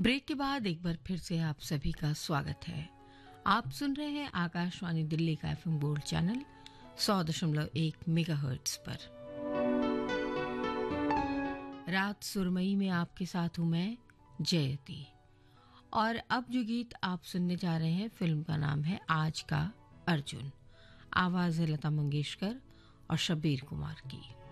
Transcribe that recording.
Break के बाद एक बार फिर से आप सभी का स्वागत है। आप सुन रहे हैं आकाशवाणी दिल्ली का एफएम गोल्ड चैनल 100.1 मेगाहर्ट्ज पर। रात सुरमई में आपके साथ हूं मैं जयती। और अब जो गीत आप सुनने जा रहे हैं, फिल्म का नाम है आज का अर्जुन। आवाज है लता मंगेशकर और शब्बीर कुमार की।